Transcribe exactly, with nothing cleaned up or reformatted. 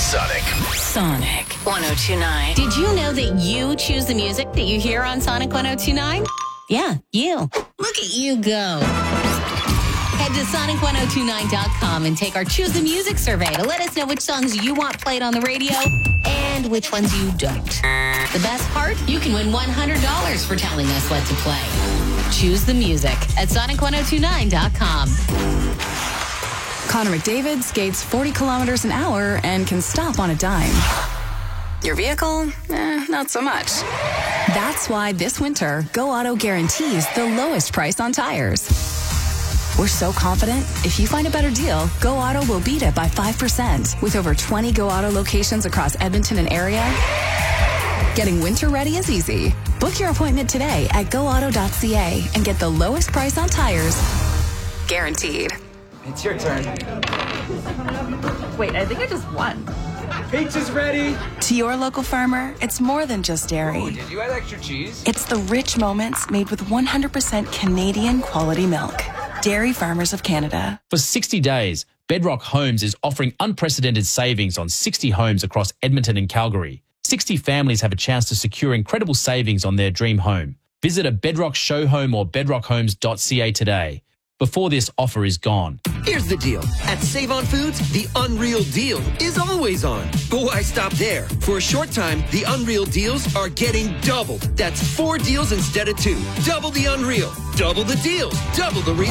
Sonic. Sonic one oh two point nine. Did you know that you choose the music that you hear on Sonic one oh two point nine? Yeah, you. Look at you go. Head to Sonic one oh two nine dot com and take our Choose the Music survey to let us know which songs you want played on the radio and which ones you don't. The best part? You can win one hundred dollars for telling us what to play. Choose the Music at Sonic one oh two nine dot com. Connor McDavid skates forty kilometers an hour and can stop on a dime. Your vehicle? Eh, not so much. That's why this winter, Go Auto guarantees the lowest price on tires. We're so confident, if you find a better deal, Go Auto will beat it by five percent. With over twenty Go Auto locations across Edmonton and area, getting winter ready is easy. Book your appointment today at go auto dot c a and get the lowest price on tires, guaranteed. It's your turn. Wait, I think I just won. Pizza's ready. To your local farmer, it's more than just dairy. Oh, did you add extra cheese? It's the rich moments made with one hundred percent Canadian quality milk. Dairy Farmers of Canada. For sixty days, Bedrock Homes is offering unprecedented savings on sixty homes across Edmonton and Calgary. sixty families have a chance to secure incredible savings on their dream home. Visit a Bedrock show home or bedrock homes dot c a today, before this offer is gone. Here's the deal. At Save On Foods, the Unreal Deal is always on. But why stop there? For a short time, the Unreal Deals are getting doubled. That's four deals instead of two. Double the Unreal. Double the deals. Double the reason.